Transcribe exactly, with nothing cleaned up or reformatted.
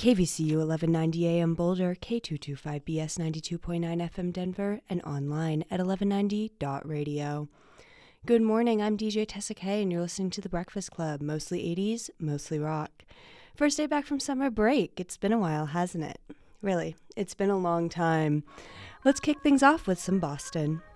K V C U eleven ninety A M Boulder, K two twenty-five B S ninety-two point nine F M Denver, and online at eleven ninety dot radio. Good morning, I'm D J Tessa K, and you're listening to The Breakfast Club, mostly eighties, mostly rock. First day back from summer break. It's been a while, hasn't it? Really, it's been a long time. Let's kick things off with some Boston.